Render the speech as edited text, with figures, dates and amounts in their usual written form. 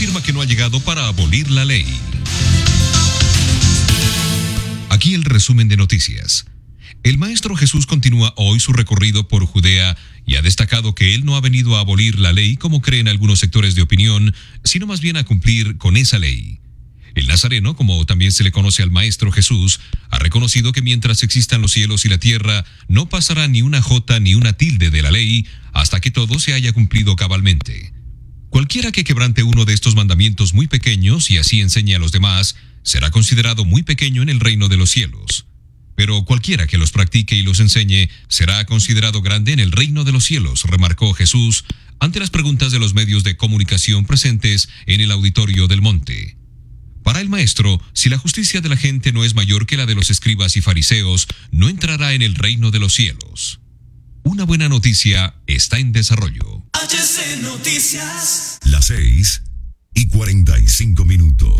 afirma que no ha llegado para abolir la ley. Aquí el resumen de noticias. El Maestro Jesús continúa hoy su recorrido por Judea y ha destacado que él no ha venido a abolir la ley como creen algunos sectores de opinión, sino más bien a cumplir con esa ley. El Nazareno, como también se le conoce al Maestro Jesús, ha reconocido que mientras existan los cielos y la tierra, no pasará ni una jota ni una tilde de la ley hasta que todo se haya cumplido cabalmente. Cualquiera que quebrante uno de estos mandamientos muy pequeños y así enseñe a los demás, será considerado muy pequeño en el reino de los cielos. Pero cualquiera que los practique y los enseñe será considerado grande en el reino de los cielos, remarcó Jesús ante las preguntas de los medios de comunicación presentes en el auditorio del monte. Para el maestro, si la justicia de la gente no es mayor que la de los escribas y fariseos, no entrará en el reino de los cielos. Una buena noticia está en desarrollo. HC Noticias. Las 6:45.